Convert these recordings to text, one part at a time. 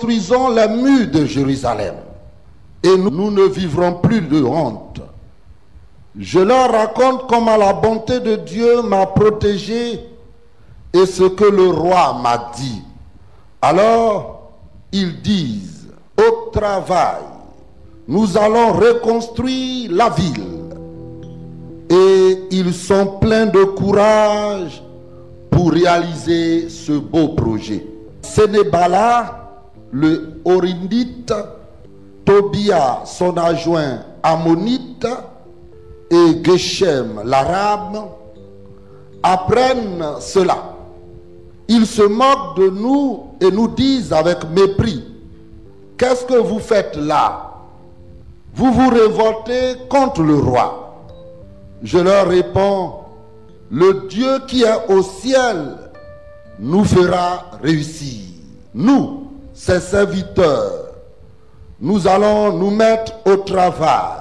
reconstruisons les murs de Jérusalem et nous ne vivrons plus de honte. Je leur raconte comment la bonté de Dieu m'a protégé et ce que le roi m'a dit. Alors, ils disent, au travail, nous allons reconstruire la ville. Et ils sont pleins de courage pour réaliser ce beau projet. Sénébala, le Horindite, Tobia, son adjoint ammonite, et Geshem, l'arabe, apprennent cela. Ils se moquent de nous et nous disent avec mépris, « Qu'est-ce que vous faites là? Vous vous révoltez contre le roi. » Je leur réponds, « Le Dieu qui est au ciel nous fera réussir. Nous, ses serviteurs, nous allons nous mettre au travail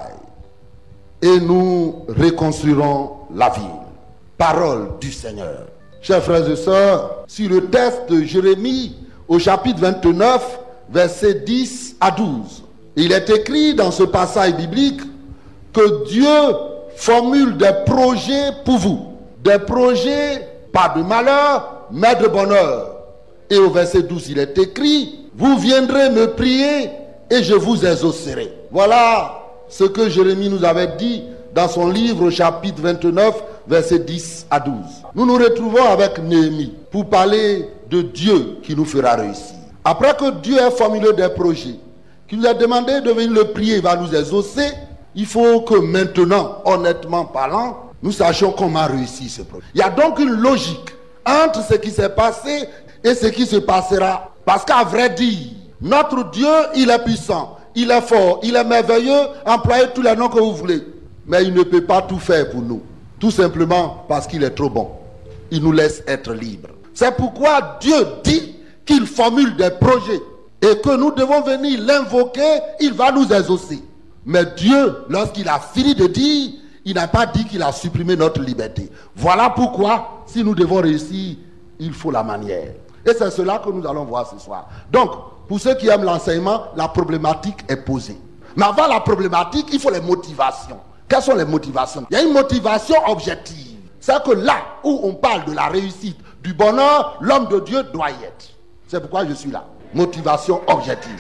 et nous reconstruirons la ville. » Parole du Seigneur. Chers frères et sœurs, sur le texte de Jérémie au chapitre 29, versets 10 à 12, il est écrit dans ce passage biblique que Dieu formule des projets pour vous. Des projets, pas de malheur, mais de bonheur. Et au verset 12, il est écrit, vous viendrez me prier et je vous exaucerai. Voilà ce que Jérémie nous avait dit dans son livre au chapitre 29, versets 10 à 12. Nous nous retrouvons avec Néhémie pour parler de Dieu qui nous fera réussir. Après que Dieu ait formulé des projets, qui nous a demandé de venir le prier, il va nous exaucer, il faut que maintenant, honnêtement parlant, nous sachions comment réussir ce projet. Il y a donc une logique entre ce qui s'est passé et ce qui se passera. Parce qu'à vrai dire, notre Dieu, il est puissant, il est fort, il est merveilleux, employez tous les noms que vous voulez. Mais il ne peut pas tout faire pour nous. Tout simplement parce qu'il est trop bon. Il nous laisse être libres. C'est pourquoi Dieu dit qu'il formule des projets et que nous devons venir l'invoquer, il va nous exaucer. Mais Dieu, lorsqu'il a fini de dire, il n'a pas dit qu'il a supprimé notre liberté. Voilà pourquoi, si nous devons réussir, il faut la manière. Et c'est cela que nous allons voir ce soir. Donc, pour ceux qui aiment l'enseignement, la problématique est posée. Mais avant la problématique, il faut les motivations. Quelles sont les motivations? Il y a une motivation objective. C'est que là où on parle de la réussite, du bonheur, l'homme de Dieu doit y être. C'est pourquoi je suis là. Motivation objective.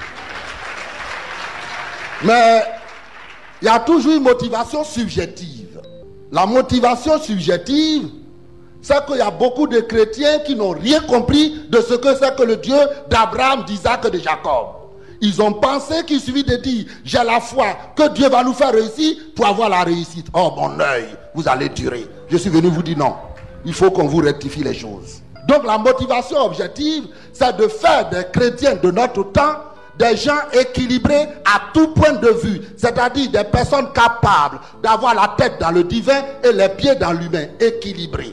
Mais il y a toujours une motivation subjective. La motivation subjective, c'est qu'il y a beaucoup de chrétiens qui n'ont rien compris de ce que c'est que le Dieu d'Abraham, d'Isaac et de Jacob. Ils ont pensé qu'il suffit de dire « J'ai la foi que Dieu va nous faire réussir pour avoir la réussite. » Oh mon œil, vous allez durer. Je suis venu vous dire non. Il faut qu'on vous rectifie les choses. Donc la motivation objective, c'est de faire des chrétiens de notre temps des gens équilibrés à tout point de vue, c'est-à-dire des personnes capables d'avoir la tête dans le divin et les pieds dans l'humain, équilibrés.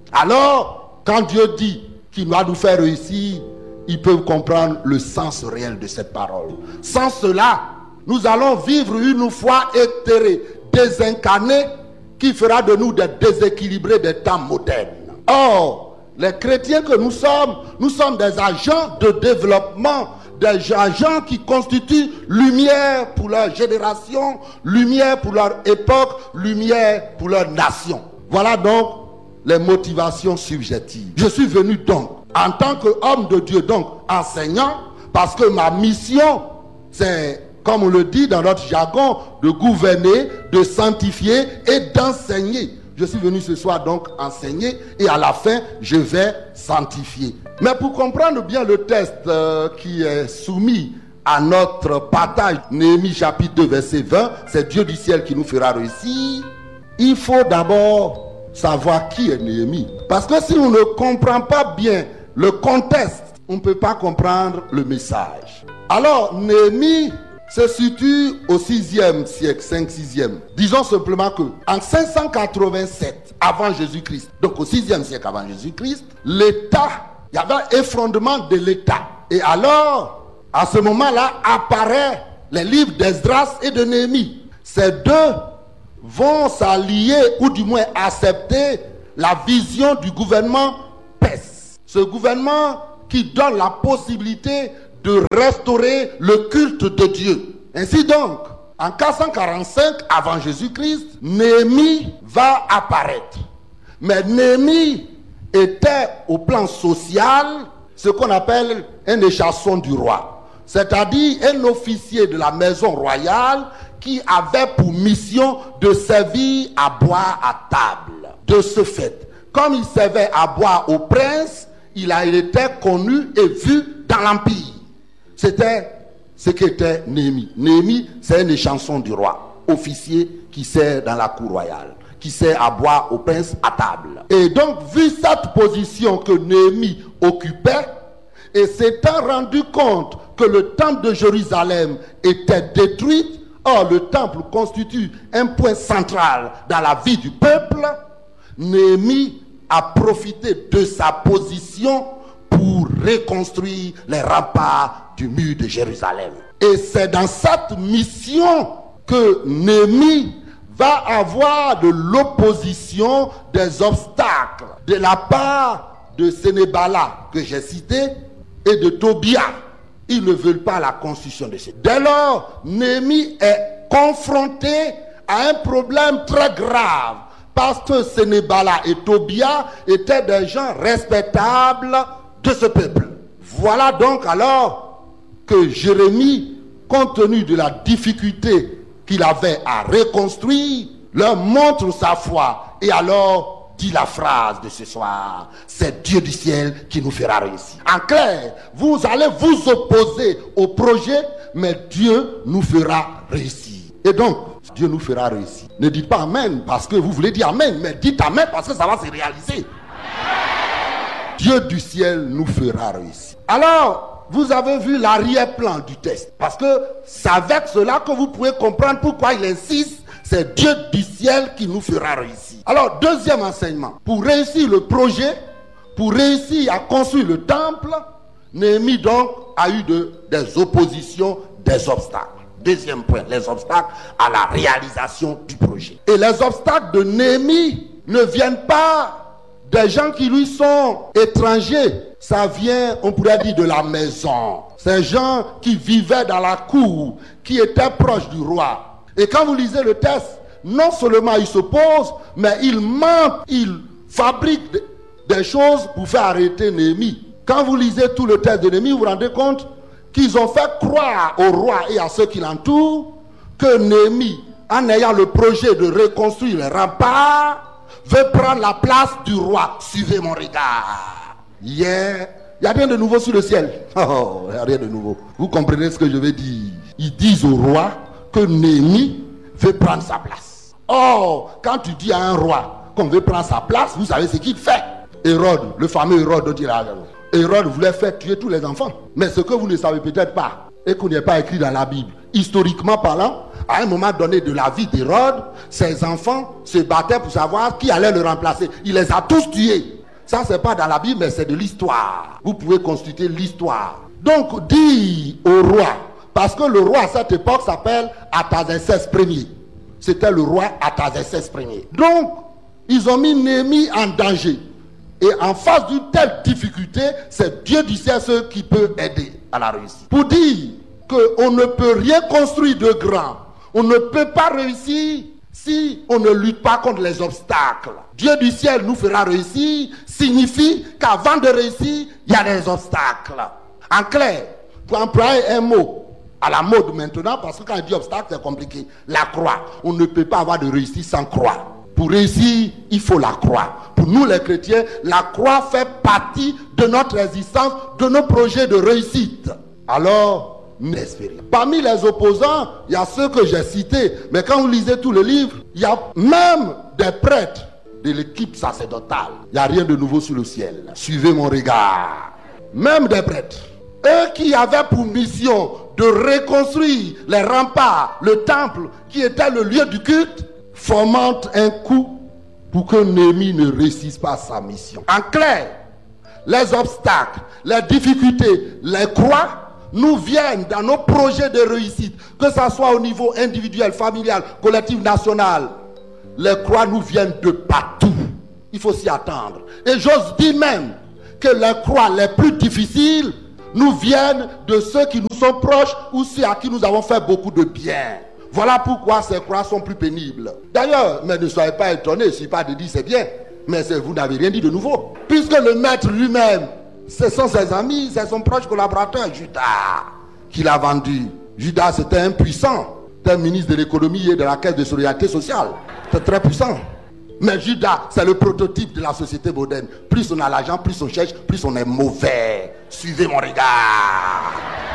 Alors, quand Dieu dit qu'il va nous faire réussir, ils peuvent comprendre le sens réel de cette parole. Sans cela, nous allons vivre une foi éthérée, désincarnée, qui fera de nous des déséquilibrés des temps modernes. Or, les chrétiens que nous sommes des agents de développement, des agents qui constituent lumière pour leur génération, lumière pour leur époque, lumière pour leur nation. Voilà donc les motivations subjectives. Je suis venu donc en tant qu'homme de Dieu, donc enseignant, parce que ma mission, c'est, comme on le dit dans notre jargon, de gouverner, de sanctifier et d'enseigner. Je suis venu ce soir donc enseigner et à la fin, je vais sanctifier. Mais pour comprendre bien le texte qui est soumis à notre partage, Néhémie chapitre 2 verset 20, c'est Dieu du ciel qui nous fera réussir. Il faut d'abord savoir qui est Néhémie. Parce que si on ne comprend pas bien le contexte, on ne peut pas comprendre le message. Alors Néhémie se situe au 6e siècle, 5-6e. Disons simplement que en 587 avant Jésus-Christ, donc au 6e siècle avant Jésus-Christ, l'État, il y avait un effondrement de l'État. Et alors, à ce moment-là, apparaissent les livres d'Esdras et de Néhémie. Ces deux vont s'allier, ou du moins accepter la vision du gouvernement Perse. Ce gouvernement qui donne la possibilité de restaurer le culte de Dieu. Ainsi donc, en 445 avant Jésus-Christ, Néhémie va apparaître. Mais Néhémie était au plan social ce qu'on appelle un échasson du roi, c'est-à-dire un officier de la maison royale qui avait pour mission de servir à boire à table. De ce fait, comme il servait à boire au prince, il a été connu et vu dans l'empire. C'était ce qu'était Néhémie. Néhémie, c'est un échanson du roi, officier qui sert dans la cour royale, qui sert à boire au prince à table. Et donc, vu cette position que Néhémie occupait, et s'étant rendu compte que le temple de Jérusalem était détruit, or le temple constitue un point central dans la vie du peuple, Néhémie a profité de sa position pour reconstruire les remparts du mur de Jérusalem. Et c'est dans cette mission que Néhémie va avoir de l'opposition, des obstacles de la part de Sénébala que j'ai cité et de Tobia. Ils ne veulent pas la construction de ces. Dès lors, Néhémie est confronté à un problème très grave parce que Sénébala et Tobia étaient des gens respectables de ce peuple. Voilà donc alors que Jérémie, compte tenu de la difficulté qu'il avait à reconstruire, leur montre sa foi et alors dit la phrase de ce soir: c'est Dieu du ciel qui nous fera réussir. En clair, vous allez vous opposer au projet, mais Dieu nous fera réussir. Et donc, Dieu nous fera réussir. Ne dites pas Amen parce que vous voulez dire Amen, mais dites Amen parce que ça va se réaliser. Dieu du ciel nous fera réussir. Alors, vous avez vu l'arrière-plan du texte. Parce que c'est avec cela que vous pouvez comprendre pourquoi il insiste. C'est Dieu du ciel qui nous fera réussir. Alors, deuxième enseignement. Pour réussir le projet, pour réussir à construire le temple, Néhémie donc a eu des oppositions, des obstacles. Deuxième point, les obstacles à la réalisation du projet. Et les obstacles de Néhémie ne viennent pas des gens qui lui sont étrangers. Ça vient, on pourrait dire, de la maison. Ces gens qui vivaient dans la cour, qui étaient proches du roi. Et quand vous lisez le texte, non seulement ils s'opposent, mais ils mentent, ils fabriquent des choses pour faire arrêter Néhémie. Quand vous lisez tout le texte de Néhémie, vous vous rendez compte qu'ils ont fait croire au roi et à ceux qui l'entourent que Néhémie, en ayant le projet de reconstruire les remparts, veut prendre la place du roi. Suivez mon regard. Il n'y a rien de nouveau sur le ciel. Oh, il n'y a rien de nouveau. Vous comprenez ce que je veux dire? Ils disent au roi que Néhémie veut prendre sa place. Or, quand tu dis à un roi qu'on veut prendre sa place, vous savez ce qu'il fait. Hérode, le fameux Hérode dont il a raison. Hérode voulait faire tuer tous les enfants. Mais ce que vous ne savez peut-être pas, et qu'on n'est pas écrit dans la Bible, historiquement parlant, à un moment donné de la vie d'Hérode, ses enfants se battaient pour savoir qui allait le remplacer. Il les a tous tués. Ça, c'est pas dans la Bible, mais c'est de l'histoire. Vous pouvez consulter l'histoire. Donc, dit au roi, parce que le roi à cette époque s'appelle Artaxerxès Ier. C'était le roi Artaxerxès Ier. Donc, ils ont mis Néhémie en danger. Et en face d'une telle difficulté, c'est Dieu du ciel qui peut aider à la réussite. Pour dire qu'on ne peut rien construire de grand, on ne peut pas réussir si on ne lutte pas contre les obstacles. Dieu du ciel nous fera réussir signifie qu'avant de réussir, il y a des obstacles. En clair, pour employer un mot à la mode maintenant, parce que quand on dit obstacle, c'est compliqué. La croix. On ne peut pas avoir de réussite sans croix. Pour réussir, il faut la croix. Pour nous les chrétiens, la croix fait partie de notre existence, de nos projets de réussite. Alors, nous espérons. Parmi les opposants, il y a ceux que j'ai cités. Mais quand vous lisez tout le livre, il y a même des prêtres de l'équipe sacerdotale. Il n'y a rien de nouveau sur le ciel. Suivez mon regard. Même des prêtres. Eux qui avaient pour mission de reconstruire les remparts, le temple, qui était le lieu du culte, fomentent un coup pour que Néhémie ne réussisse pas sa mission. En clair, les obstacles, les difficultés, les croix nous viennent dans nos projets de réussite, que ce soit au niveau individuel, familial, collectif, national. Les croix nous viennent de partout. Il faut s'y attendre. Et j'ose dire même que les croix les plus difficiles nous viennent de ceux qui nous sont proches ou ceux à qui nous avons fait beaucoup de bien. Voilà pourquoi ces croix sont plus pénibles. D'ailleurs, mais ne soyez pas étonnés, je ne suis pas de dire c'est bien, mais vous n'avez rien dit de nouveau. Puisque le maître lui-même, ce sont ses amis, c'est son proche collaborateur, Judas, qui l'a vendu. Judas, c'était un puissant, c'était un ministre de l'économie et de la caisse de solidarité sociale. C'est très puissant. Mais Judas, c'est le prototype de la société moderne. Plus on a l'argent, plus on cherche, plus on est mauvais. Suivez mon regard.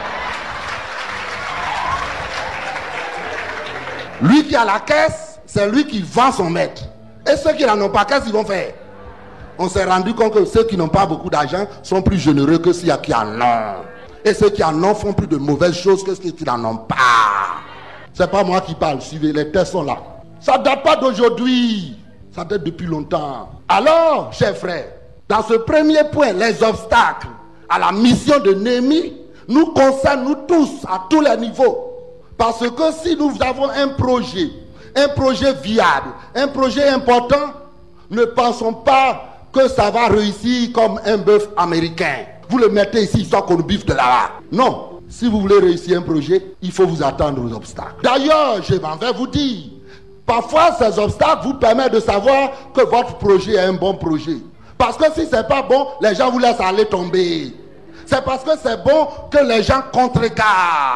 Lui qui a la caisse, c'est lui qui vend son maître. Et ceux qui n'en ont pas, qu'est-ce qu'ils vont faire? On s'est rendu compte que ceux qui n'ont pas beaucoup d'argent sont plus généreux que ceux qui en ont. Et ceux qui en ont font plus de mauvaises choses que ceux qui n'en ont pas. C'est pas moi qui parle, suivez, les textes sont là. Ça ne date pas d'aujourd'hui. Ça date depuis longtemps. Alors, chers frères, dans ce premier point, les obstacles à la mission de Néhémie nous concernent nous tous, à tous les niveaux. Parce que si nous avons un projet viable, un projet important, ne pensons pas que ça va réussir comme un bœuf américain. Vous le mettez ici, histoire qu'on le biffe de là-bas. Non. Si vous voulez réussir un projet, il faut vous attendre aux obstacles. D'ailleurs, je m'en vais vous dire, parfois ces obstacles vous permettent de savoir que votre projet est un bon projet. Parce que si c'est pas bon, les gens vous laissent aller tomber. C'est parce que c'est bon que les gens contrecarrent.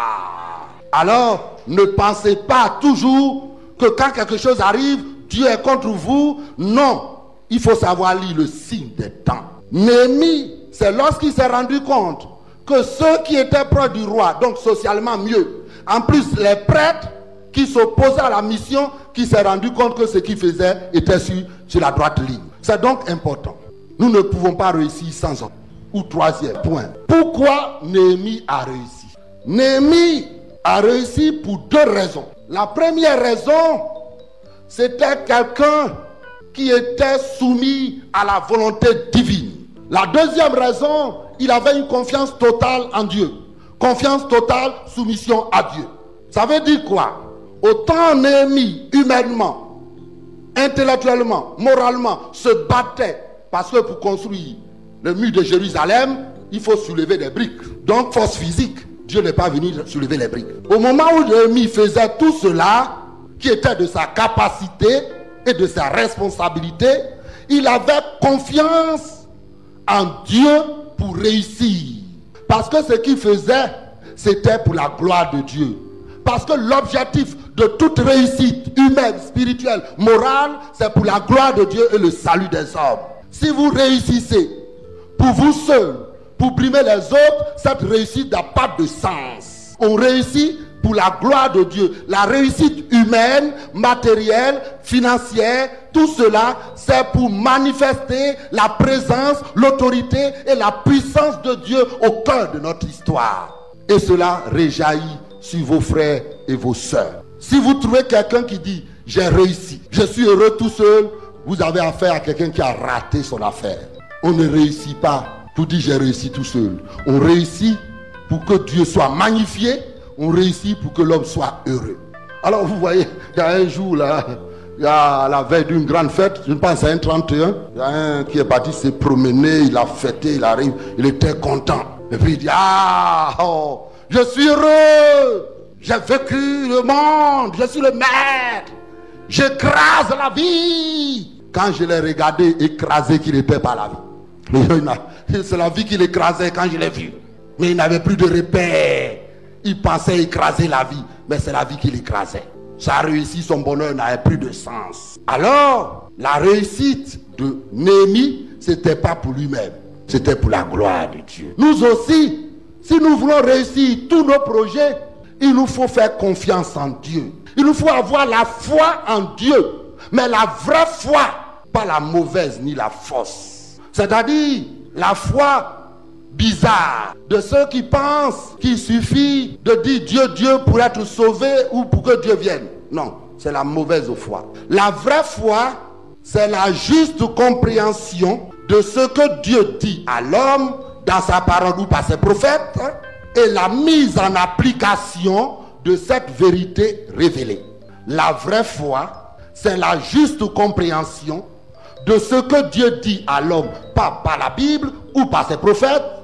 Alors, ne pensez pas toujours que quand quelque chose arrive, Dieu est contre vous. Non, il faut savoir lire le signe des temps. Néhémie, c'est lorsqu'il s'est rendu compte que ceux qui étaient proches du roi, donc socialement mieux, en plus les prêtres qui s'opposaient à la mission, qui s'est rendu compte que ce qu'ils faisaient était sur la droite ligne. C'est donc important. Nous ne pouvons pas réussir sans homme. Ou troisième point. Pourquoi Néhémie a réussi? Néhémie a réussi pour deux raisons. La première raison, c'était quelqu'un qui était soumis à la volonté divine. La deuxième raison, il avait une confiance totale en Dieu. Confiance totale, soumission à Dieu. Ça veut dire quoi? Autant Néhémie, humainement, intellectuellement, moralement, se battait, parce que pour construire le mur de Jérusalem, il faut soulever des briques. Donc, force physique, Dieu n'est pas venu soulever les briques. Au moment où Néhémie faisait tout cela, qui était de sa capacité et de sa responsabilité, il avait confiance en Dieu pour réussir. Parce que ce qu'il faisait, c'était pour la gloire de Dieu. Parce que l'objectif de toute réussite humaine, spirituelle, morale, c'est pour la gloire de Dieu et le salut des hommes. Si vous réussissez pour vous seul, pour brimer les autres, cette réussite n'a pas de sens. On réussit pour la gloire de Dieu. La réussite humaine, matérielle, financière, tout cela, c'est pour manifester la présence, l'autorité et la puissance de Dieu au cœur de notre histoire. Et cela réjaillit sur vos frères et vos sœurs. Si vous trouvez quelqu'un qui dit « j'ai réussi, je suis heureux tout seul », vous avez affaire à quelqu'un qui a raté son affaire. On ne réussit pas pour dire « j'ai réussi tout seul ». On réussit pour que Dieu soit magnifié. On réussit pour que l'homme soit heureux. Alors vous voyez, il y a un jour là, il y a la veille d'une grande fête, je pense à un 31, il y a un qui est parti se promener, il a fêté, il arrive, il était content. Et puis il dit, je suis heureux, j'ai vécu le monde, je suis le maître, j'écrase la vie. Quand je l'ai regardé écraser, qu'il n'était pas la vie. C'est la vie qu'il écrasait quand je l'ai vu. Mais il n'avait plus de repères. Il pensait écraser la vie, mais c'est la vie qu'il écrasait. Sa réussite, son bonheur n'avait plus de sens. Alors, la réussite de Néhémie, c'était pas pour lui-même, c'était pour la gloire de Dieu. Nous aussi, si nous voulons réussir tous nos projets, il nous faut faire confiance en Dieu. Il nous faut avoir la foi en Dieu, mais la vraie foi, pas la mauvaise ni la fausse. C'est-à-dire la foi bizarre de ceux qui pensent qu'il suffit de dire Dieu, Dieu pour être sauvé ou pour que Dieu vienne. Non, c'est la mauvaise foi. La vraie foi, c'est la juste compréhension de ce que Dieu dit à l'homme dans sa parole ou par ses prophètes et la mise en application de cette vérité révélée. La vraie foi, c'est la juste compréhension de ce que Dieu dit à l'homme, pas par la Bible ou par ses prophètes,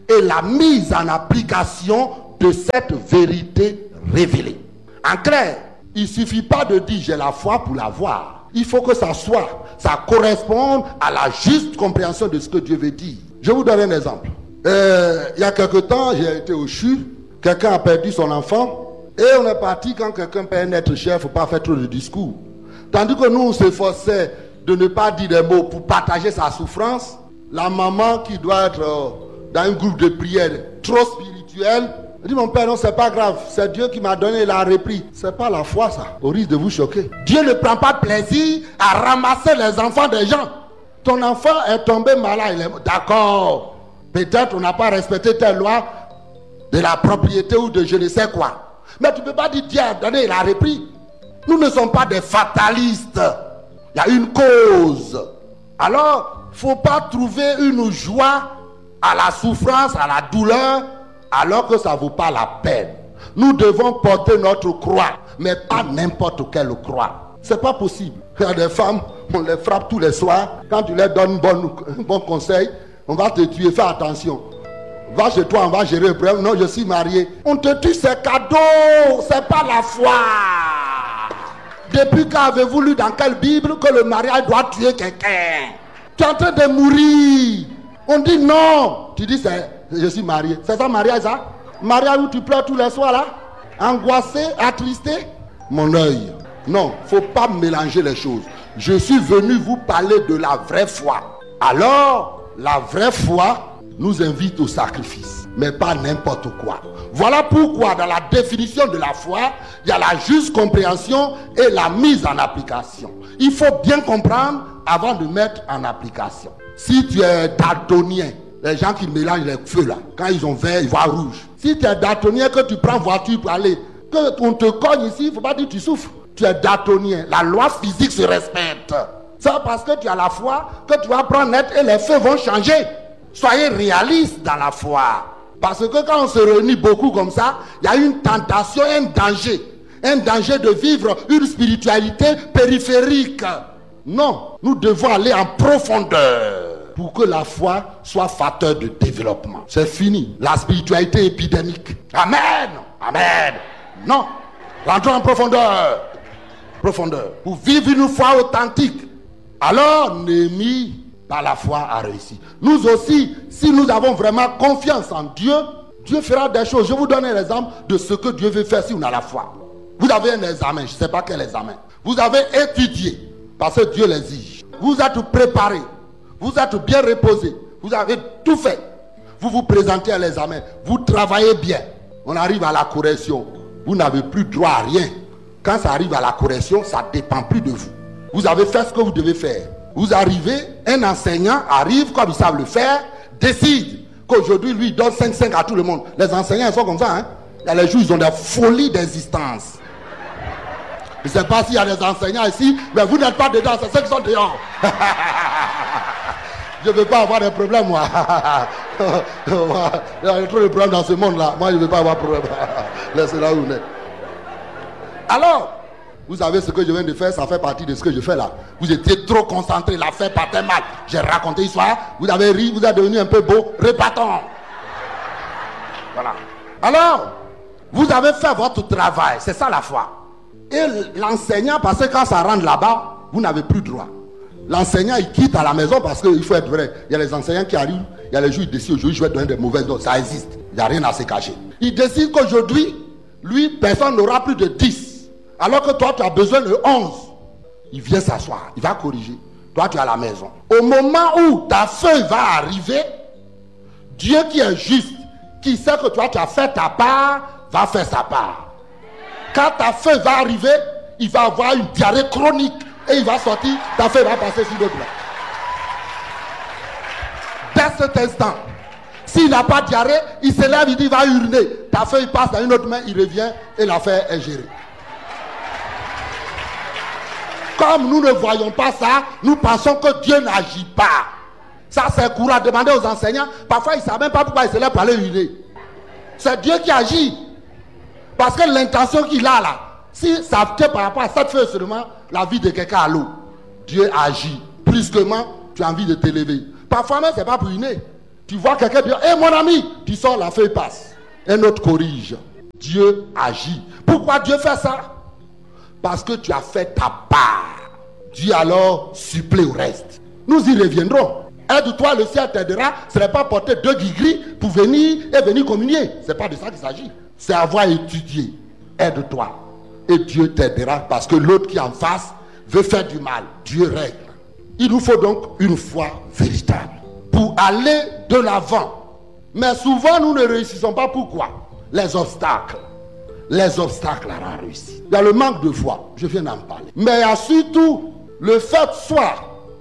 et la mise en application de cette vérité révélée. En clair, il ne suffit pas de dire j'ai la foi pour l'avoir. Il faut que ça corresponde à la juste compréhension de ce que Dieu veut dire. Je vous donne un exemple. Il y a quelque temps, j'ai été au CHU, quelqu'un a perdu son enfant, et on est parti quand quelqu'un perd un être cher, il ne faut pas faire trop de discours. Tandis que nous, on s'efforçait de ne pas dire des mots pour partager sa souffrance, la maman qui doit être dans un groupe de prière trop spirituel, elle dit, mon père, non, c'est pas grave, c'est Dieu qui m'a donné, il a repris. C'est pas la foi, ça, au risque de vous choquer. Dieu ne prend pas plaisir à ramasser les enfants des gens. Ton enfant est tombé malade, d'accord. Peut-être on n'a pas respecté telle loi de la propriété ou de je ne sais quoi. Mais tu ne peux pas dire, Dieu a donné, il a repris. Nous ne sommes pas des fatalistes. Il y a une cause. Alors, il ne faut pas trouver une joie à la souffrance, à la douleur, alors que ça ne vaut pas la peine. Nous devons porter notre croix, mais pas n'importe quelle croix. Ce n'est pas possible. Il y a des femmes, on les frappe tous les soirs. Quand tu leur donnes un bon conseil, on va te tuer, fais attention. Va chez toi, on va gérer le problème. Non, je suis marié. On te tue, c'est cadeau, c'est pas la foi. Depuis quand avez-vous lu dans quelle Bible que le mariage doit tuer quelqu'un? Tu es en train de mourir. On dit non. Tu dis, je suis marié. C'est ça, mariage, ça? Mariage où tu pleures tous les soirs, là? Angoissé, attristé? Mon œil. Non, il ne faut pas mélanger les choses. Je suis venu vous parler de la vraie foi. Alors, la vraie foi nous invite au sacrifice, mais pas n'importe quoi. Voilà pourquoi dans la définition de la foi, il y a la juste compréhension et la mise en application. Il faut bien comprendre avant de mettre en application. Si tu es daltonien, les gens qui mélangent les feux là, quand ils ont vert, ils voient rouge. Si tu es daltonien, que tu prends voiture pour aller, qu'on te cogne ici, il ne faut pas dire que tu souffres. Tu es daltonien, la loi physique se respecte. C'est parce que tu as la foi que tu vas prendre net et les feux vont changer. Soyez réalistes dans la foi. Parce que quand on se réunit beaucoup comme ça, il y a une tentation, un danger de vivre une spiritualité périphérique. Non, nous devons aller en profondeur pour que la foi soit facteur de développement. C'est fini, la spiritualité épidémique. Amen, amen. Non, rentrons en profondeur. Pour vivre une foi authentique. Alors, Néhémie, par la foi, a réussi. Nous aussi, si nous avons vraiment confiance en Dieu, Dieu fera des choses. Je vous donne un exemple de ce que Dieu veut faire si on a la foi. Vous avez un examen, je ne sais pas quel examen. Vous avez étudié, parce que Dieu l'exige. Vous êtes préparé, vous êtes bien reposé, vous avez tout fait. Vous vous présentez à l'examen, vous travaillez bien. On arrive à la correction, vous n'avez plus droit à rien. Quand ça arrive à la correction, ça ne dépend plus de vous. Vous avez fait ce que vous devez faire. Vous arrivez, un enseignant arrive, comme ils savent le faire, décide qu'aujourd'hui, lui, il donne 5 à tout le monde. Les enseignants, ils sont comme ça. Hein? Il y a les jours, ils ont des folies d'existence. Je ne sais pas s'il y a des enseignants ici, mais vous n'êtes pas dedans, c'est ceux qui sont dehors. Je ne veux pas avoir des problèmes, moi. Il y a trop de problèmes dans ce monde-là. Moi, je ne veux pas avoir de problème. Laissez-la où vous êtes. Alors, vous savez ce que je viens de faire, ça fait partie de ce que je fais là. Vous étiez trop concentrés, l'affaire partait mal. J'ai raconté l'histoire, vous avez ri, vous êtes devenu un peu beau, repartons. Voilà. Alors, vous avez fait votre travail, c'est ça la foi. Et l'enseignant, parce que quand ça rentre là-bas, vous n'avez plus droit. L'enseignant, il quitte à la maison parce qu'il faut être vrai. Il y a les enseignants qui arrivent, il y a les jours, ils décident aujourd'hui, je vais donner des mauvaises notes, ça existe. Il n'y a rien à se cacher. Il décide qu'aujourd'hui, lui, personne n'aura plus de 10. Alors que toi, tu as besoin de 11. Il vient s'asseoir, il va corriger. Toi, tu es à la maison. Au moment où ta feuille va arriver, Dieu qui est juste, qui sait que toi, tu as fait ta part, va faire sa part. Quand ta feuille va arriver, il va avoir une diarrhée chronique et il va sortir, ta feuille va passer sur l'autre main. Dès cet instant, s'il n'a pas de diarrhée, il se lève, il dit, il va uriner. Ta feuille passe dans une autre main, il revient et l'affaire est gérée. Comme nous ne voyons pas ça, nous pensons que Dieu n'agit pas. Ça, c'est courant. Demandez aux enseignants. Parfois, ils ne savent même pas pourquoi ils se lèvent pour aller uriner. C'est Dieu qui agit. Parce que l'intention qu'il a là, si ça tient par rapport à cette feuille seulement, la vie de quelqu'un à l'eau, Dieu agit. Brusquement, tu as envie de te lever. Parfois même, ce n'est pas pour uriner. Tu vois quelqu'un dire, hé mon ami, tu sors, la feuille passe. Un autre corrige. Dieu agit. Pourquoi Dieu fait ça? Parce que tu as fait ta part. Dieu alors supplée au reste. Nous y reviendrons. Aide-toi, le ciel t'aidera. Ce n'est pas porter 2 gris pour venir et venir communier. Ce n'est pas de ça qu'il s'agit. C'est avoir étudié. Aide-toi. Et Dieu t'aidera parce que l'autre qui est en face veut faire du mal. Dieu règle. Il nous faut donc une foi véritable pour aller de l'avant. Mais souvent, nous ne réussissons pas. Pourquoi? Les obstacles. Les obstacles à la réussite. Il y a le manque de foi. Je viens d'en parler. Mais il y a surtout le fait soit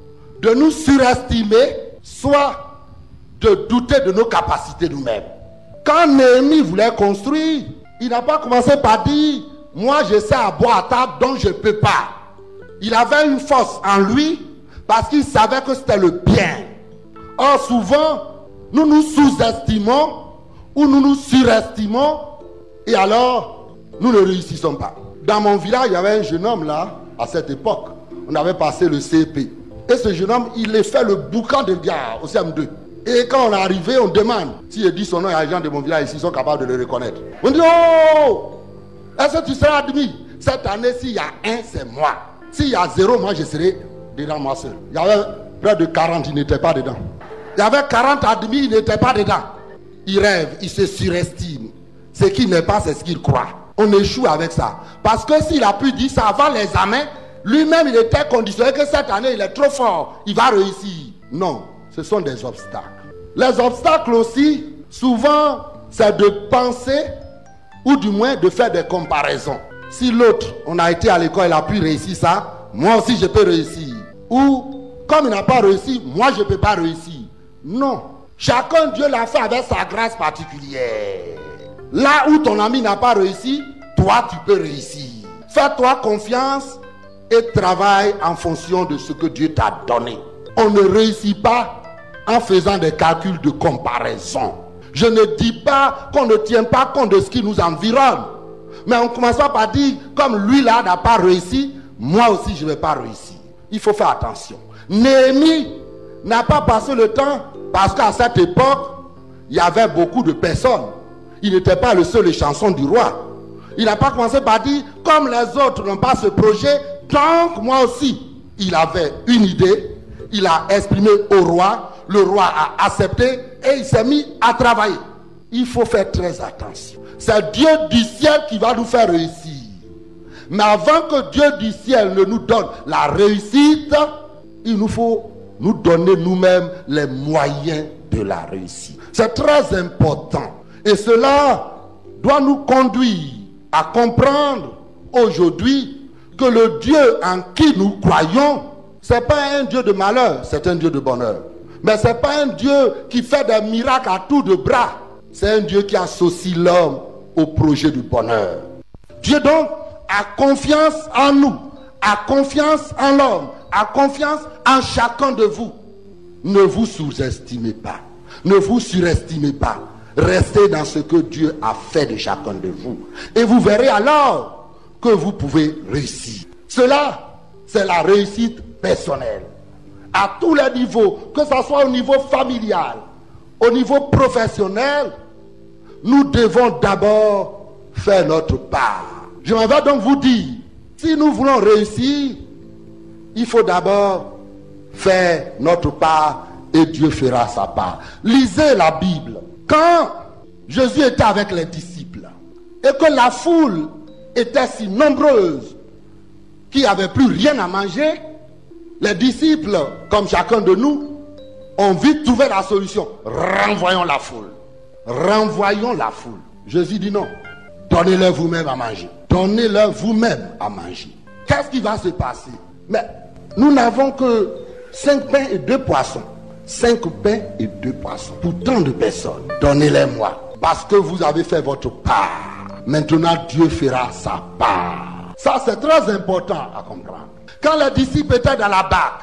de nous surestimer, soit de douter de nos capacités nous-mêmes. Quand Néhémie voulait construire, il n'a pas commencé par dire « Moi, je sais à boire à table, donc je ne peux pas ». Il avait une force en lui parce qu'il savait que c'était le bien. Or, souvent, nous nous sous-estimons ou nous nous surestimons et alors, nous ne réussissons pas. Dans mon village, il y avait un jeune homme là, à cette époque. On avait passé le CP. Et ce jeune homme, il a fait le boucan de gare au CM2. Et quand on est arrivé, on demande si je dis son nom et les gens de mon village ici sont capables de le reconnaître. On dit, oh, est-ce que tu seras admis? Cette année, s'il y a 1, c'est moi. S'il y a 0, moi je serai dedans moi seul. Il y avait près de 40, il n'était pas dedans. Il y avait 40 admis, il n'était pas dedans. Il rêve, il se surestime. Ce qu'il n'est pas, c'est ce qu'il croit. On échoue avec ça. Parce que s'il a pu dire ça avant l'examen, lui-même il était conditionné que cette année il est trop fort, il va réussir. Non, ce sont des obstacles. Les obstacles aussi, souvent, c'est de penser ou du moins de faire des comparaisons. Si l'autre, on a été à l'école, il a pu réussir ça, moi aussi je peux réussir. Ou, comme il n'a pas réussi, moi je ne peux pas réussir. Non. Chacun, Dieu l'a fait avec sa grâce particulière. Là où ton ami n'a pas réussi, toi tu peux réussir. Fais-toi confiance et travaille en fonction de ce que Dieu t'a donné. On ne réussit pas en faisant des calculs de comparaison. Je ne dis pas qu'on ne tient pas compte de ce qui nous environne. Mais on ne commence pas par dire, comme lui là n'a pas réussi, moi aussi je ne vais pas réussir. Il faut faire attention. Néhémie n'a pas passé le temps parce qu'à cette époque, il y avait beaucoup de personnes. Il n'était pas le seul échanson du roi. Il n'a pas commencé par dire, comme les autres n'ont pas ce projet, donc moi aussi. Il avait une idée, il a exprimé au roi, le roi a accepté et il s'est mis à travailler. Il faut faire très attention. C'est Dieu du ciel qui va nous faire réussir. Mais avant que Dieu du ciel ne nous donne la réussite, il nous faut nous donner nous-mêmes les moyens de la réussite. C'est très important. Et cela doit nous conduire à comprendre aujourd'hui que le Dieu en qui nous croyons, ce n'est pas un Dieu de malheur, c'est un Dieu de bonheur. Mais ce n'est pas un Dieu qui fait des miracles à tour de bras. C'est un Dieu qui associe l'homme au projet du bonheur. Dieu donc a confiance en nous, a confiance en l'homme, a confiance en chacun de vous. Ne vous sous-estimez pas, ne vous surestimez pas. Restez dans ce que Dieu a fait de chacun de vous. Et vous verrez alors que vous pouvez réussir. Cela, c'est la réussite personnelle. À tous les niveaux, que ce soit au niveau familial, au niveau professionnel, nous devons d'abord faire notre part. Je m'en vais donc vous dire, si nous voulons réussir, il faut d'abord faire notre part et Dieu fera sa part. Lisez la Bible. Quand Jésus était avec les disciples et que la foule était si nombreuse qu'il n'y avait plus rien à manger, les disciples, comme chacun de nous, ont vite trouvé la solution. Renvoyons la foule. Renvoyons la foule. Jésus dit non. Donnez-leur vous-même à manger. Donnez-leur vous-même à manger. Qu'est-ce qui va se passer? Mais nous n'avons que 5 pains et 2 poissons. 5 pains et 2 poissons. Pour tant de personnes. Donnez-les-moi. Parce que vous avez fait votre part. Maintenant, Dieu fera sa part. Ça, c'est très important à comprendre. Quand les disciples étaient dans la barque,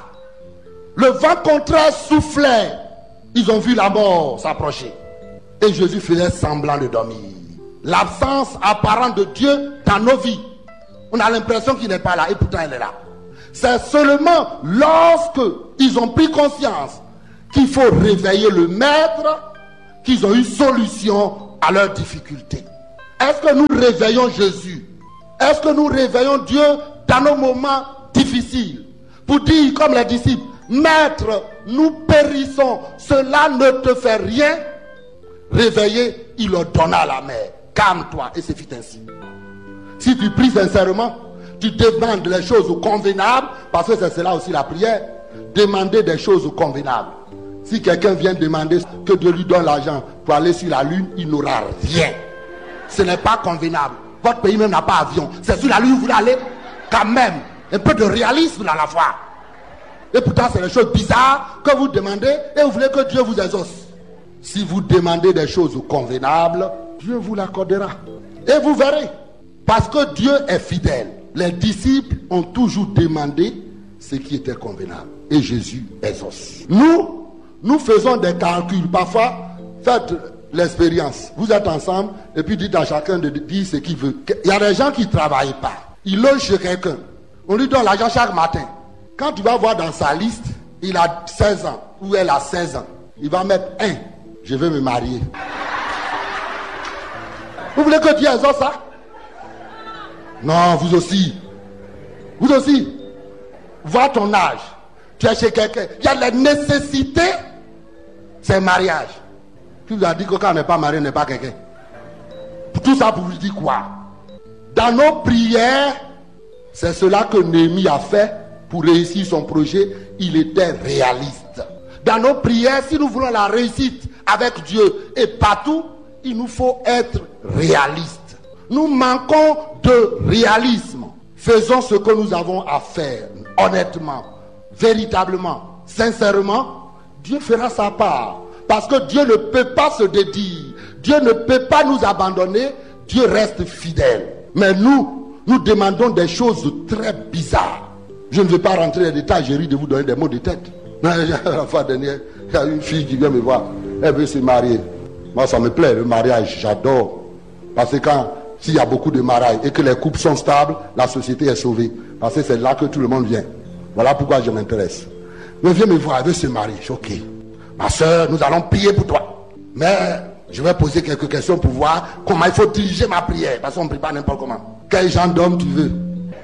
le vent contraire soufflait. Ils ont vu la mort s'approcher. Et Jésus faisait semblant de dormir. L'absence apparente de Dieu dans nos vies. On a l'impression qu'il n'est pas là et pourtant il est là. C'est seulement lorsque ils ont pris conscience qu'il faut réveiller le maître, qu'ils ont une solution à leurs difficultés. Est-ce que nous réveillons Jésus? Est-ce que nous réveillons Dieu dans nos moments difficiles pour dire comme les disciples, Maître, nous périssons, cela ne te fait rien? Réveillé, il leur donna la mer. Calme-toi, et c'est fit ainsi. Si tu pries sincèrement, tu demandes les choses convenables, parce que c'est cela aussi la prière. Demander des choses convenables. Si quelqu'un vient demander que Dieu lui donne l'argent pour aller sur la lune, il n'aura rien. Ce n'est pas convenable. Votre pays même n'a pas avion. C'est sur la lune où vous voulez aller. Quand même, un peu de réalisme dans la foi. Et pourtant, c'est des choses bizarres que vous demandez et vous voulez que Dieu vous exauce. Si vous demandez des choses convenables, Dieu vous l'accordera. Et vous verrez. Parce que Dieu est fidèle. Les disciples ont toujours demandé ce qui était convenable. Et Jésus exauce. Nous faisons des calculs. Parfois, faites l'expérience. Vous êtes ensemble et puis dites à chacun de dire ce qu'il veut. Il y a des gens qui ne travaillent pas. Ils logent chez quelqu'un. On lui donne l'argent chaque matin. Quand tu vas voir dans sa liste, il a 16 ans ou elle a 16 ans. Il va mettre 1. Je vais me marier. Vous voulez que Dieu exauce ça? Non, vous aussi. Vous aussi. Vois ton âge. Tu es chez quelqu'un. Il y a les nécessités. C'est mariage. Qui vous a dit que quand on n'est pas marié, on n'est pas quelqu'un? Tout ça pour vous dire quoi? Dans nos prières, c'est cela que Néhémie a fait pour réussir son projet. Il était réaliste. Dans nos prières, si nous voulons la réussite avec Dieu et partout, il nous faut être réaliste. Nous manquons de réalisme. Faisons ce que nous avons à faire, honnêtement, véritablement, sincèrement. Dieu fera sa part. Parce que Dieu ne peut pas se dédire. Dieu ne peut pas nous abandonner. Dieu reste fidèle. Mais nous demandons des choses très bizarres. Je ne veux pas rentrer dans les détails, j'ai ri de vous donner des mots de tête. La fois dernière, il y a une fille qui vient me voir. Elle veut se marier. Moi, ça me plaît, le mariage, j'adore. Parce que s'il y a beaucoup de mariages et que les couples sont stables, la société est sauvée. Parce que c'est là que tout le monde vient. Voilà pourquoi je m'intéresse. Elle vient me voir, elle veut se marier. Je suis ok. Ma soeur, nous allons prier pour toi. Mais je vais poser quelques questions pour voir comment il faut diriger ma prière. Parce qu'on ne prie pas n'importe comment. Quel genre d'homme tu veux?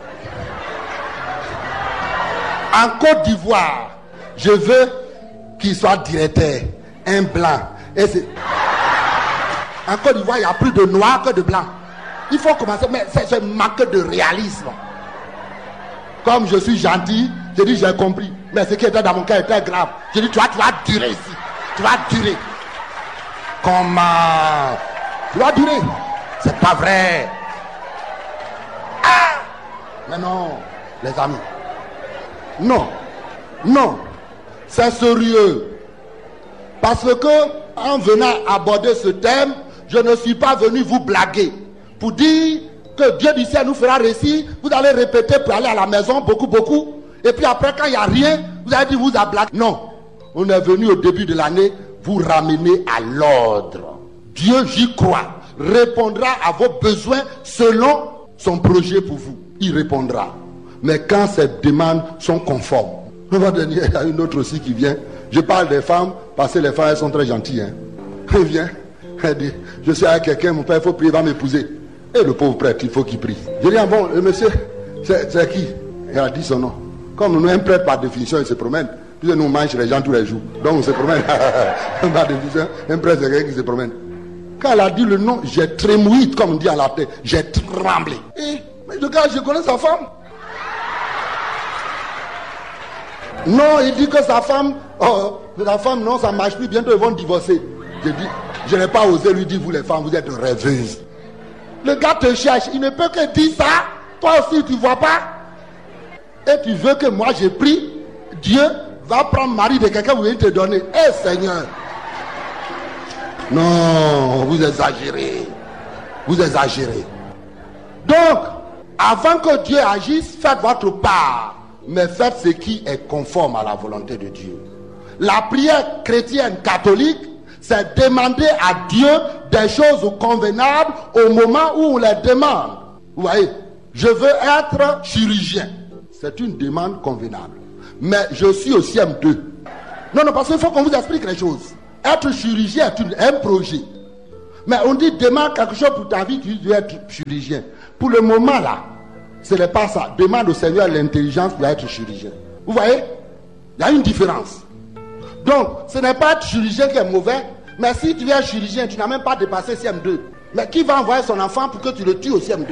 En Côte d'Ivoire, je veux qu'il soit directeur. Un blanc. Et c'est... En Côte d'Ivoire, il y a plus de noirs que de blancs. Il faut commencer. Mais c'est un manque de réalisme. Comme je suis gentil, je dis j'ai compris. Mais ce qui était dans mon cœur était grave. Je dis tu vas durer ici. Tu vas durer. Comment? Tu vas durer. C'est pas vrai. Ah! Mais non, les amis. Non. Non. C'est sérieux. Parce que en venant aborder ce thème, je ne suis pas venu vous blaguer. Pour dire que Dieu du ciel nous fera réussir. Vous allez répéter pour aller à la maison beaucoup. Et puis après, quand il n'y a rien, vous allez dire vous avez blagué. Non. On est venu au début de l'année vous ramener à l'ordre. Dieu, j'y crois, répondra à vos besoins selon son projet pour vous. Il répondra. Mais quand ces demandes sont conformes. Il y a une autre aussi qui vient. Je parle des femmes parce que les femmes elles sont très gentilles. Hein. Elle vient. Elle dit, je suis avec quelqu'un, mon père, il faut prier, il va m'épouser. Et le pauvre prêtre, il faut qu'il prie. Je dis, ah bon, le monsieur, c'est qui? Il a dit son nom. Comme nous, un prêtre, par définition, il se promène. Puis nous, on mange les gens tous les jours. Donc, on se promène. Par définition, un prêtre, c'est quelqu'un qui se promène. Quand elle a dit le nom, j'ai trémouillé, comme on dit à la tête. J'ai tremblé. Et, mais le gars, je connais sa femme. Non, il dit que sa femme, la femme, non, ça ne marche plus. Bientôt, ils vont divorcer. Je dis, je n'ai pas osé lui dire, vous les femmes, vous êtes rêveuses. Le gars te cherche, il ne peut que dire ça. Toi aussi, tu ne vois pas. Et tu veux que moi, je prie, Dieu va prendre mari de quelqu'un, vous allez te donner. Eh Seigneur. Non, vous exagérez. Vous exagérez. Donc, avant que Dieu agisse, faites votre part. Mais faites ce qui est conforme à la volonté de Dieu. La prière chrétienne catholique, c'est demander à Dieu des choses convenables au moment où on les demande. Vous voyez, je veux être chirurgien. C'est une demande convenable. Mais je suis au CM2. Non, parce qu'il faut qu'on vous explique les choses. Être chirurgien est un projet. Mais on dit demande quelque chose pour ta vie, tu dois être chirurgien. Pour le moment là, ce n'est pas ça. Demande au Seigneur l'intelligence pour être chirurgien. Vous voyez? Il y a une différence. Donc, ce n'est pas être chirurgien qui est mauvais, mais si tu es chirurgien, tu n'as même pas dépassé CM2. Mais qui va envoyer son enfant pour que tu le tues au CM2?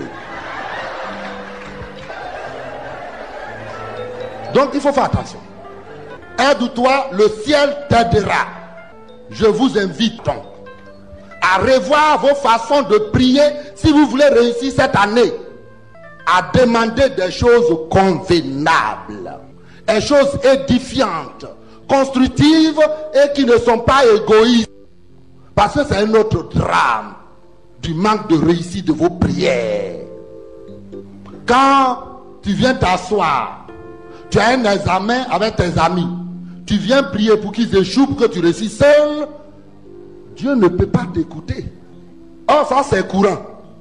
Donc, il faut faire attention. Aide-toi, le ciel t'aidera. Je vous invite donc à revoir vos façons de prier si vous voulez réussir cette année. À demander des choses convenables, des choses édifiantes, constructives et qui ne sont pas égoïstes. Parce que c'est un autre drame du manque de réussite de vos prières. Quand tu viens t'asseoir, tu as un examen avec tes amis, tu viens prier pour qu'ils échouent, pour que tu réussisses seul, Dieu ne peut pas t'écouter. Oh, ça c'est courant.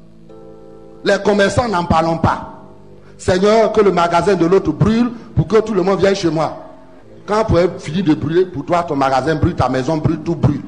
Les commerçants n'en parlons pas. Seigneur, que le magasin de l'autre brûle pour que tout le monde vienne chez moi. Quand tu as fini de brûler, pour toi, ton magasin brûle, ta maison brûle, tout brûle.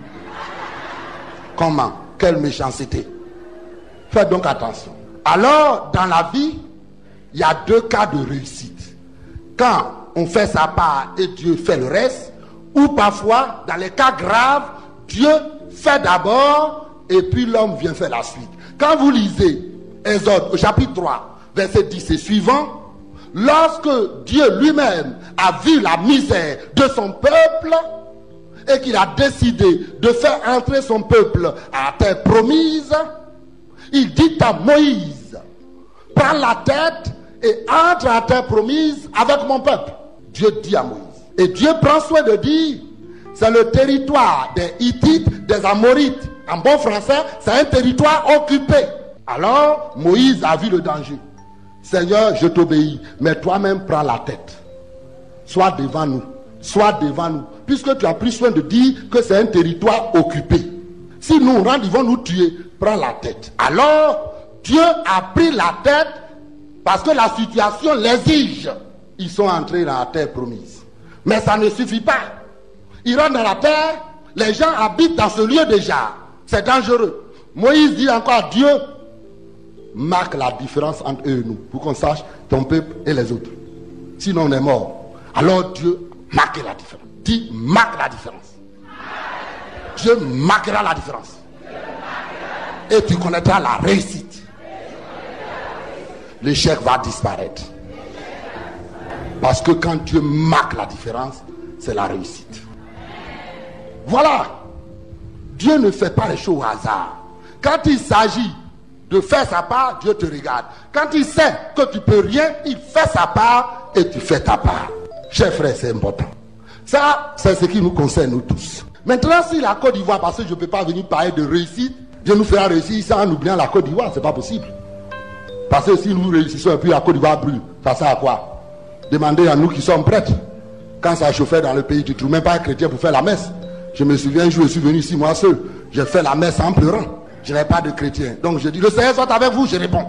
Comment? Quelle méchanceté. Faites donc attention. Alors, dans la vie, il y a deux cas de réussite. Quand on fait sa part et Dieu fait le reste, ou parfois, dans les cas graves, Dieu fait d'abord et puis l'homme vient faire la suite. Quand vous lisez Exode au chapitre 3, verset 10 et suivant, lorsque Dieu lui-même a vu la misère de son peuple et qu'il a décidé de faire entrer son peuple à la terre promise, il dit à Moïse, prends la tête et entre à la terre promise avec mon peuple. Dieu dit à Moïse. Et Dieu prend soin de dire, c'est le territoire des Hittites, des Amorites. En bon français, c'est un territoire occupé. Alors, Moïse a vu le danger. Seigneur, je t'obéis, mais toi-même prends la tête. Sois devant nous. Sois devant nous. Puisque tu as pris soin de dire que c'est un territoire occupé. Si nous rentrons, ils vont nous tuer. Prends la tête. Alors, Dieu a pris la tête parce que la situation l'exige. Ils sont entrés dans la terre promise. Mais ça ne suffit pas. Ils rentrent dans la terre, les gens habitent dans ce lieu déjà. C'est dangereux. Moïse dit encore à Dieu, marque la différence entre eux et nous, pour qu'on sache ton peuple et les autres. Sinon on est mort. Alors Dieu marque la différence. Dis, marque la différence. Dieu marquera la différence. Et tu connaîtras la réussite. L'échec va disparaître. Parce que quand Dieu marque la différence, c'est la réussite. Voilà. Dieu ne fait pas les choses au hasard. Quand il s'agit de faire sa part, Dieu te regarde. Quand il sait que tu peux rien, il fait sa part et tu fais ta part. Chers frères, c'est important. Ça, c'est ce qui nous concerne nous tous. Maintenant, si la Côte d'Ivoire, parce que je ne peux pas venir parler de réussite, Dieu nous fera réussir ça en oubliant la Côte d'Ivoire, c'est pas possible. Parce que si nous réussissons et puis la Côte d'Ivoire brûle, ça sert à quoi? Demandez à nous qui sommes prêtres. Quand ça chauffait dans le pays, tu ne trouves même pas un chrétien pour faire la messe. Je me souviens, je suis venu ici moi seul. J'ai fait la messe en pleurant. Je n'avais pas de chrétien. Donc je dis, le Seigneur soit avec vous, je réponds.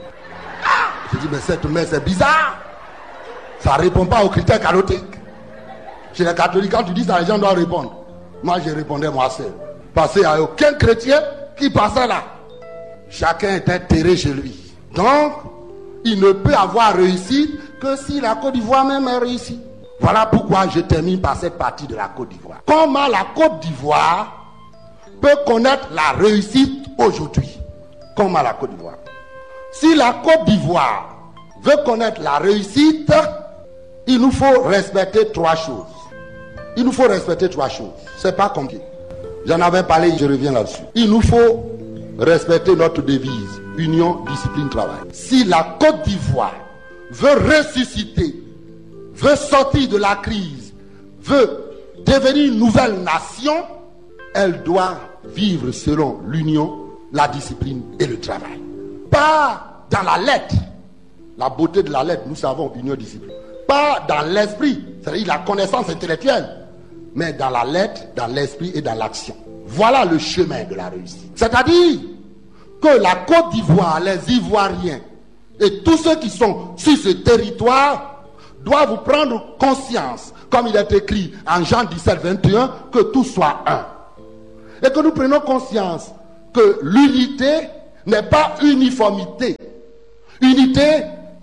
Je dis, mais cette messe est bizarre. Ça ne répond pas aux critères catholiques. Chez les catholiques, quand tu dis ça, les gens doivent répondre. Moi, je répondais moi seul. Parce qu'il n'y a aucun chrétien qui passait là. Chacun était terré chez lui. Donc, il ne peut avoir réussi que si la Côte d'Ivoire même est réussie. Voilà pourquoi je termine par cette partie de la Côte d'Ivoire. Comment la Côte d'Ivoire peut connaître la réussite aujourd'hui? Comment la Côte d'Ivoire? Si la Côte d'Ivoire veut connaître la réussite, il nous faut respecter trois choses. Il nous faut respecter trois choses. C'est pas compliqué. J'en avais parlé, je reviens là-dessus. Il nous faut respecter notre devise. Union, discipline, travail. Si la Côte d'Ivoire veut ressusciter, veut sortir de la crise, veut devenir une nouvelle nation, elle doit vivre selon l'union, la discipline et le travail. Pas dans la lettre. La beauté de la lettre, nous savons, union, discipline. Pas dans l'esprit, c'est-à-dire la connaissance intellectuelle, mais dans la lettre, dans l'esprit et dans l'action. Voilà le chemin de la réussite. C'est-à-dire que la Côte d'Ivoire, les Ivoiriens et tous ceux qui sont sur ce territoire doivent prendre conscience comme il est écrit en Jean 17, 21, que tout soit un. Et que nous prenions conscience que l'unité n'est pas uniformité. Unité,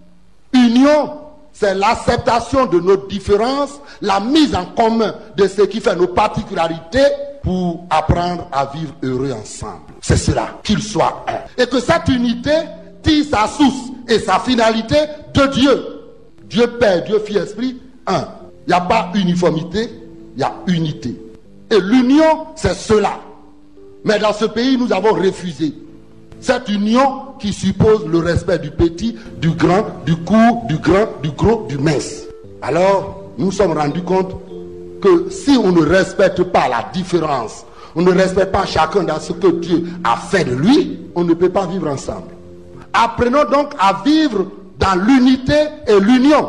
union, c'est l'acceptation de nos différences, la mise en commun de ce qui fait nos particularités pour apprendre à vivre heureux ensemble. C'est cela, qu'il soit un. Et que cette unité tire sa source et sa finalité de Dieu. Dieu Père, Dieu Fils, Esprit, un. Il n'y a pas uniformité, il y a unité. Et l'union, c'est cela. Mais dans ce pays, nous avons refusé cette union qui suppose le respect du petit, du grand, du court, du grand, du gros, du mince. Alors, nous nous sommes rendus compte que si on ne respecte pas la différence, on ne respecte pas chacun dans ce que Dieu a fait de lui, on ne peut pas vivre ensemble. Apprenons donc à vivre dans l'unité et l'union.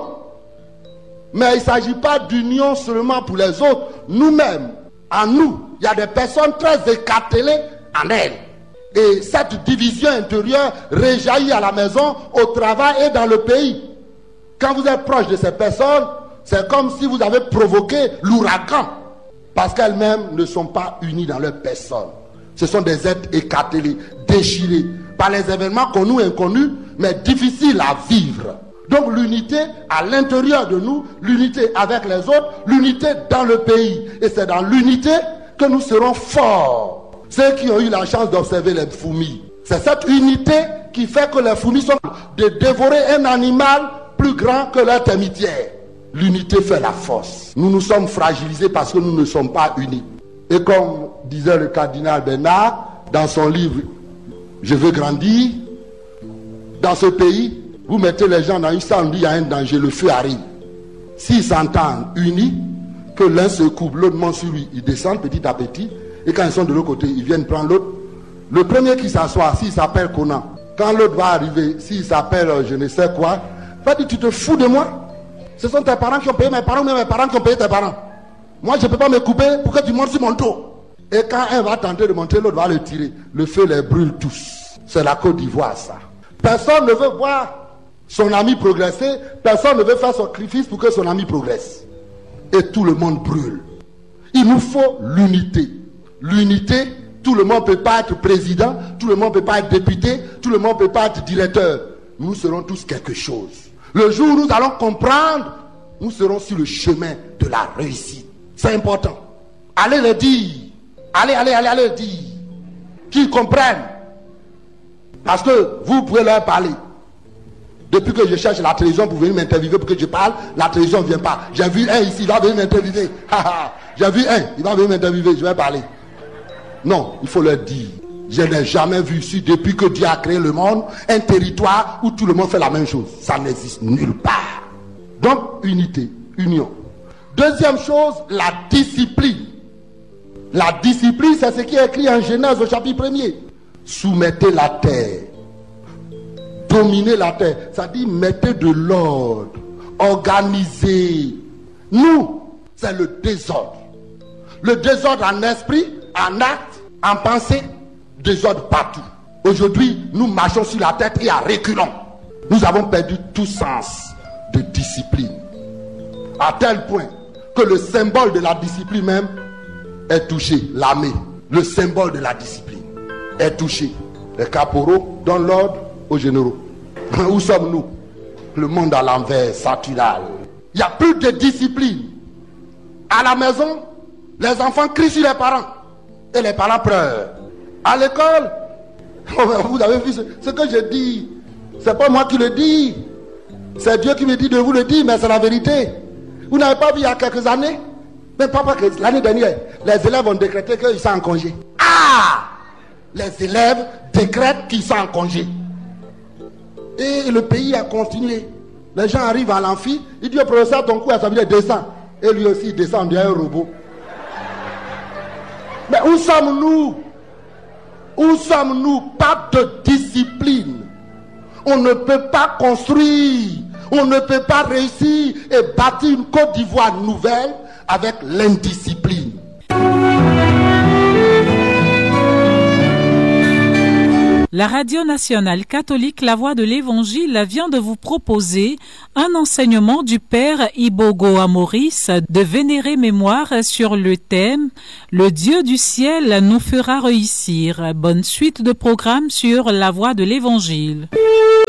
Mais il ne s'agit pas d'union seulement pour les autres. Nous-mêmes, en nous, il y a des personnes très écartelées en elles. Et cette division intérieure réjaillit à la maison, au travail et dans le pays. Quand vous êtes proche de ces personnes, c'est comme si vous avez provoqué l'ouragan. Parce qu'elles-mêmes ne sont pas unies dans leur personne. Ce sont des êtres écartelés, déchirés par les événements connus ou inconnus, mais difficiles à vivre. Donc l'unité à l'intérieur de nous, l'unité avec les autres, l'unité dans le pays. Et c'est dans l'unité que nous serons forts. Ceux qui ont eu la chance d'observer les fourmis, c'est cette unité qui fait que les fourmis sont de dévorer un animal plus grand que leur termitière. L'unité fait la force. Nous nous sommes fragilisés parce que nous ne sommes pas unis. Et comme disait le cardinal Bernard dans son livre « Je veux grandir », dans ce pays, vous mettez les gens dans une salle, on dit il y a un danger, le feu arrive. S'ils s'entendent unis, que l'un se coupe, l'autre monte sur lui, ils descendent petit à petit, et quand ils sont de l'autre côté, ils viennent prendre l'autre. Le premier qui s'assoit, s'il s'appelle Conan, quand l'autre va arriver, s'il s'appelle je ne sais quoi, va dire tu te fous de moi. Ce sont tes parents qui ont payé mes parents, mais mes parents qui ont payé tes parents. Moi je ne peux pas me couper pour que tu montes sur mon dos. Et quand un va tenter de monter, l'autre va le tirer. Le feu les brûle tous. C'est la Côte d'Ivoire ça. Personne ne veut voir son ami progresser, personne ne veut faire sacrifice pour que son ami progresse. Et tout le monde brûle. Il nous faut l'unité. L'unité, tout le monde ne peut pas être président, tout le monde ne peut pas être député, tout le monde ne peut pas être directeur. Nous serons tous quelque chose. Le jour où nous allons comprendre, nous serons sur le chemin de la réussite. C'est important. Allez le dire. Allez le dire. Qu'ils comprennent. Parce que vous pouvez leur parler. Depuis que je cherche la télévision pour venir m'interviewer, pour que je parle, la télévision ne vient pas. J'ai vu un ici, il va venir m'interviewer. J'ai vu un, il va venir m'interviewer, je vais parler. Non, il faut leur dire. Je n'ai jamais vu ici, depuis que Dieu a créé le monde, un territoire où tout le monde fait la même chose. Ça n'existe nulle part. Donc, unité, union. Deuxième chose, la discipline. La discipline, c'est ce qui est écrit en Genèse au chapitre 1er. Soumettez la terre. Dominez la terre. Ça dit, mettez de l'ordre. Organisez. Nous, c'est le désordre. Le désordre en esprit, en acte, en pensée, désordre partout. Aujourd'hui, nous marchons sur la tête et à reculons. Nous avons perdu tout sens de discipline. À tel point que le symbole de la discipline même est touché. L'armée, le symbole de la discipline, est touché. Les caporaux donnent l'ordre aux généraux. Où sommes-nous? Le monde à l'envers, satural. Il n'y a plus de discipline. À la maison, les enfants crient sur les parents. Et les parents pleurent. À l'école, vous avez vu ce que je dis. C'est pas moi qui le dis. C'est Dieu qui me dit de vous le dire, mais c'est la vérité. Vous n'avez pas vu il y a quelques années? Même pas que l'année dernière, les élèves ont décrété qu'ils sont en congé. Ah! Les élèves décrètent qu'ils sont en congé. Et le pays a continué. Les gens arrivent à l'amphi, ils disent au professeur, ton coup a servi, descend. Et lui aussi, il descend derrière un robot. Mais où sommes-nous? Où sommes-nous? Pas de discipline. On ne peut pas construire, on ne peut pas réussir et bâtir une Côte d'Ivoire nouvelle avec l'indiscipline. La Radio nationale catholique La Voix de l'Évangile vient de vous proposer un enseignement du Père Ibogo Maurice de vénérée mémoire sur le thème « Le Dieu du ciel nous fera réussir ». Bonne suite de programme sur La Voix de l'Évangile.